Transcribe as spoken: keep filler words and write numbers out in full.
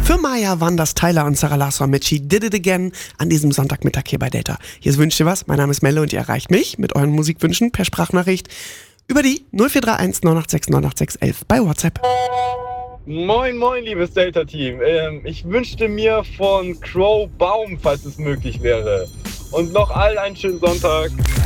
Für Maya waren das Tyler und Sarah Larsson mit She Did It Again an diesem Sonntagmittag hier bei Delta. Hier ist Wünsch dir was, mein Name ist Melle und ihr erreicht mich mit euren Musikwünschen per Sprachnachricht über die null vier drei eins neun acht sechs neun acht sechs eins eins bei WhatsApp. Moin, moin, liebes Delta-Team. Ähm, ich wünschte mir von Crow Baum, falls es möglich wäre. Und noch allen einen schönen Sonntag.